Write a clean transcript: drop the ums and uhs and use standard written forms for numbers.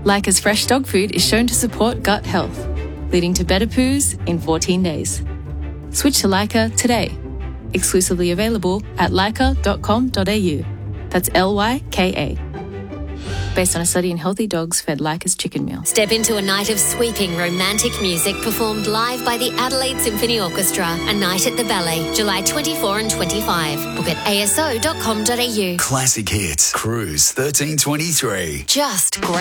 Leica's fresh dog food is shown to support gut health, leading to better poos in 14 days. Switch to Leica today. Exclusively available at leica.com.au. That's Lyka. Based on a study in healthy dogs fed Leica's chicken meal. Step into a night of sweeping romantic music performed live by the Adelaide Symphony Orchestra. A night at the Ballet, July 24 and 25. Book at aso.com.au. Classic Hits, Cruise 1323. Just great.